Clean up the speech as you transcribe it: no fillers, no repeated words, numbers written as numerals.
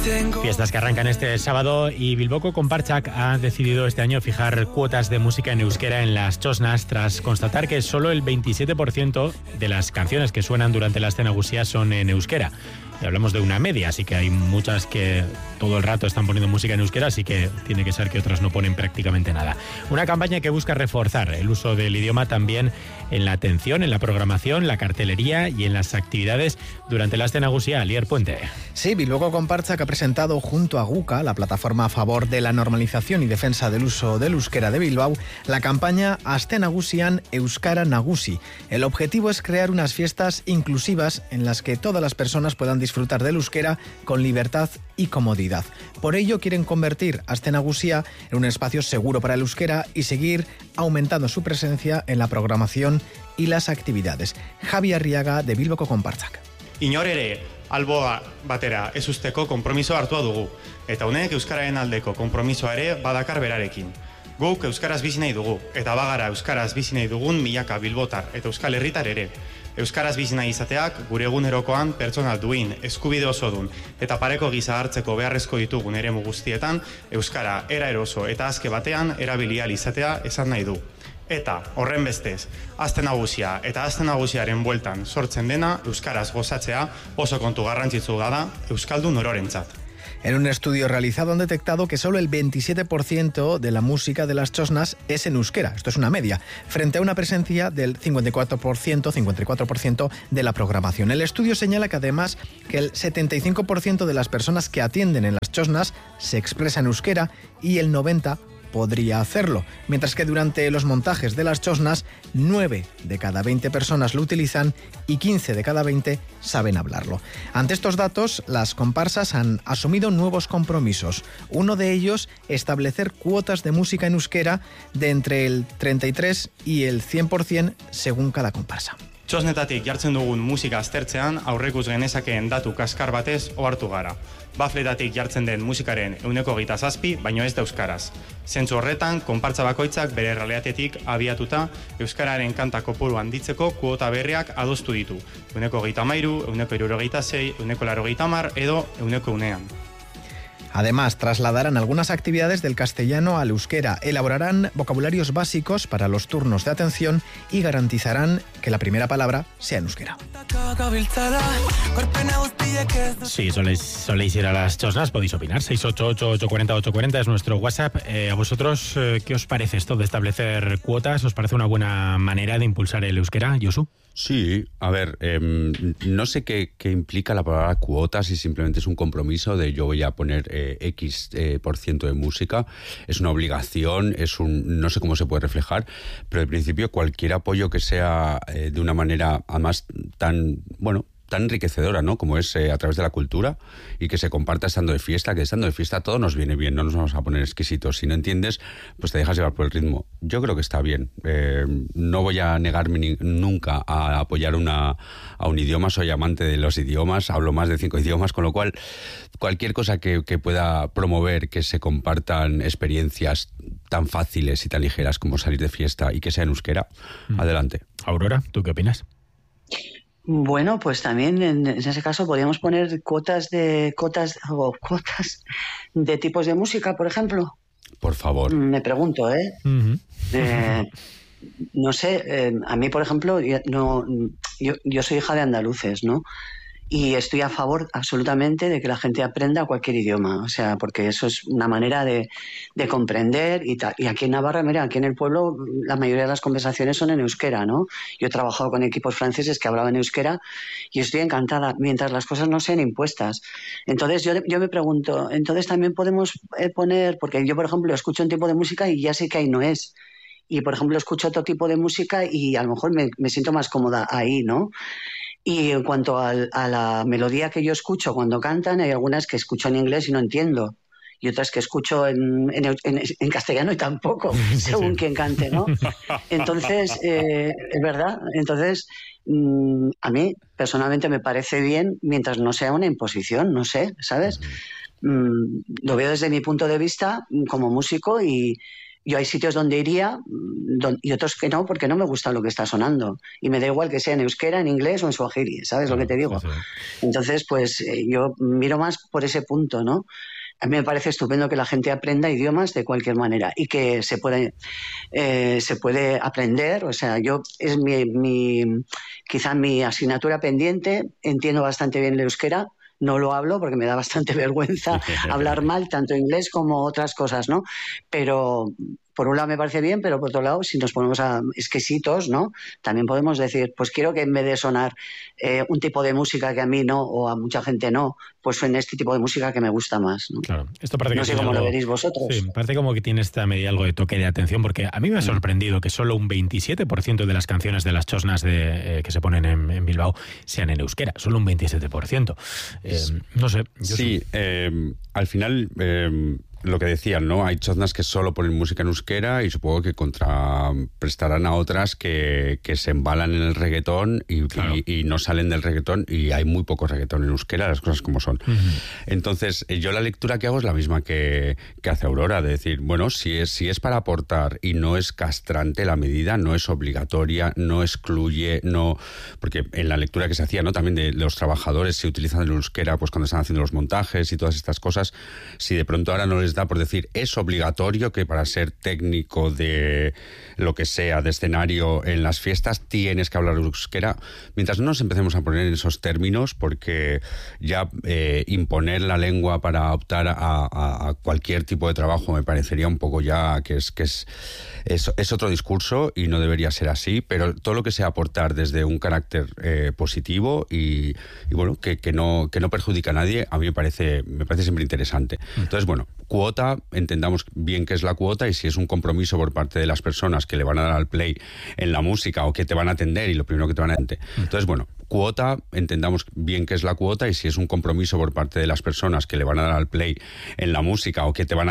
Fiestas que arrancan este sábado y Bilboko Konpartsak ha decidido este año fijar cuotas de música en euskera en las txosnas tras constatar que solo el 27% de las canciones que suenan durante la escena nagusia son en euskera. Y hablamos de una media, así que hay muchas que todo el rato están poniendo música en euskera, así que tiene que ser que otras no ponen prácticamente nada. Una campaña que busca reforzar el uso del idioma también en la atención, en la programación, la cartelería y en las actividades durante la escena nagusia. Lier Puente. Sí, Bilboko Konpartsak ha presentado junto a GUCA, la plataforma a favor de la normalización y defensa del uso del euskera de Bilbao, la campaña Aste Nagusian Euskara Nagusi. El objetivo es crear unas fiestas inclusivas en las que todas las personas puedan disfrutar del euskera con libertad y comodidad. Por ello quieren convertir Aste Nagusia en un espacio seguro para el euskera y seguir aumentando su presencia en la programación y las actividades. Javi Arriaga, de Bilboko Konpartsak. Inor ere, alboa batera ez usteko konpromiso hartua dugu, eta honek euskararen aldeko konpromisoa ere badakar berarekin. Guk euskaraz bizi nahi dugu, eta bagara euskaraz bizi nahi dugun milaka bilbotar eta euskal herritar ere. Euskaraz bizi nahi izateak gure egunerokoan pertsonal duin, eskubide osodun eta pareko gisa hartzeko beharrezko ditugun eremu guztietan euskara era eroso eta azke batean erabili ahal izatea esan nahi du. Eta, horren bestez, Aste Nagusia eta Aste Nagusiaren bueltan sortzen dena euskaraz gozatzea oso kontu garrantzitsua da euskaldun ororentzat. En un estudio realizado han detectado que solo el 27% de la música de las txosnas es en euskera. Esto es una media, frente a una presencia del 54% de la programación. El estudio señala que además que el 75% de las personas que atienden en las txosnas se expresa en euskera y el 90% podría hacerlo, mientras que durante los montajes de las txosnas 9 de cada 20 personas lo utilizan y 15 de cada 20 saben hablarlo. Ante estos datos, las comparsas han asumido nuevos compromisos. Uno de ellos, establecer cuotas de música en euskera de entre el 33 y el 100% según cada comparsa. Txosnetatik jartzen dugun musika aztertzean aurrekus genezakeen datu kaskar batez ohartu gara. Bafletatik jartzen den musikaren 27%, baino ez da euskaraz. Zentzu horretan, konpartza bakoitzak bere errealitatetik abiatuta euskararen kanta kopuru handitzeko kuota berriak adostu ditu. 13%, 76%, 80% edo 100%. Además, trasladarán algunas actividades del castellano al euskera, elaborarán vocabularios básicos para los turnos de atención y garantizarán que la primera palabra sea en euskera. Sí, soléis ir a las txosnas, podéis opinar. 688-840-840 es nuestro WhatsApp. ¿A vosotros qué os parece esto de establecer cuotas? ¿Os parece una buena manera de impulsar el euskera, Josu? Sí, a ver, no sé qué implica la palabra cuota, si simplemente es un compromiso de yo voy a poner X por ciento de música, es una obligación, no sé cómo se puede reflejar, pero en principio cualquier apoyo que sea de una manera además tan enriquecedora, ¿no? Como es a través de la cultura y que se comparta estando de fiesta, que estando de fiesta a todos nos viene bien, no nos vamos a poner exquisitos. Si no entiendes, pues te dejas llevar por el ritmo. Yo creo que está bien. No voy a negarme nunca a apoyar a un idioma, soy amante de los idiomas, hablo más de 5 idiomas, con lo cual cualquier cosa que pueda promover que se compartan experiencias tan fáciles y tan ligeras como salir de fiesta y que sea en euskera, adelante. Aurora, ¿tú qué opinas? Bueno, pues también en ese caso podríamos poner cuotas de tipos de música, por ejemplo. Por favor. Me pregunto, ¿eh? Uh-huh. No sé, a mí, por ejemplo, yo soy hija de andaluces, ¿no? Y estoy a favor absolutamente de que la gente aprenda cualquier idioma, o sea, porque eso es una manera de comprender y tal. Y aquí en Navarra, mira, aquí en el pueblo la mayoría de las conversaciones son en euskera, ¿no? Yo he trabajado con equipos franceses que hablaban euskera y estoy encantada, mientras las cosas no sean impuestas. Entonces yo me pregunto, entonces también podemos poner, porque yo, por ejemplo, escucho un tipo de música y ya sé que ahí no es. Y, por ejemplo, escucho otro tipo de música y a lo mejor me siento más cómoda ahí, ¿no? Y en cuanto a la melodía que yo escucho cuando cantan, hay algunas que escucho en inglés y no entiendo. Y otras que escucho en castellano y tampoco, según quien cante, ¿no? Entonces, es verdad. Entonces, a mí personalmente me parece bien mientras no sea una imposición, no sé, ¿sabes? Lo veo desde mi punto de vista como músico y Yo hay sitios donde iría y otros que no, porque no me gusta lo que está sonando. Y me da igual que sea en euskera, en inglés o en suajili, ¿sabes lo que te digo? Sí. Entonces, pues yo miro más por ese punto, ¿no? A mí me parece estupendo que la gente aprenda idiomas de cualquier manera y que se puede aprender. O sea, yo es quizá mi asignatura pendiente. Entiendo bastante bien el euskera. No lo hablo porque me da bastante vergüenza hablar mal, tanto inglés como otras cosas, ¿no? Pero por un lado me parece bien, pero por otro lado, si nos ponemos a exquisitos, ¿no? También podemos decir, pues quiero que en vez de sonar un tipo de música que a mí no, o a mucha gente no, pues suene este tipo de música que me gusta más, ¿no? Claro. Esto parece no que sé cómo lo veréis vosotros. Sí, parece como que tiene esta medida algo de toque de atención, porque a mí me ha sorprendido que solo un 27% de las canciones de las chosnas que se ponen en Bilbao sean en euskera, solo un 27%. No sé. Sí, al final... lo que decían, ¿no? Hay choznas que solo ponen música en euskera y supongo que contraprestarán a otras que se embalan en el reggaetón y no salen del reggaetón, y hay muy poco reggaetón en euskera, las cosas como son. Entonces, yo la lectura que hago es la misma que hace Aurora, de decir, bueno, si es para aportar y no es castrante la medida, no es obligatoria, no excluye, no... Porque en la lectura que se hacía, ¿no? También de los trabajadores se utilizan el euskera pues cuando están haciendo los montajes y todas estas cosas. Si de pronto ahora no les da por decir, es obligatorio que para ser técnico de lo que sea, de escenario en las fiestas, tienes que hablar euskera, mientras no nos empecemos a poner en esos términos, porque ya imponer la lengua para optar a cualquier tipo de trabajo me parecería un poco ya que es otro discurso y no debería ser así, pero todo lo que sea aportar desde un carácter positivo y bueno, que no perjudica a nadie, a mí me parece siempre interesante. Entonces, bueno, cuota, entendamos bien qué es la cuota y si es un compromiso por parte de las personas que le van a dar al play en la música o que te van a atender y lo primero que te van a atender. Entonces, bueno, cuota, entendamos bien qué es la cuota y si es un compromiso por parte de las personas que le van a dar al play en la música o que te van a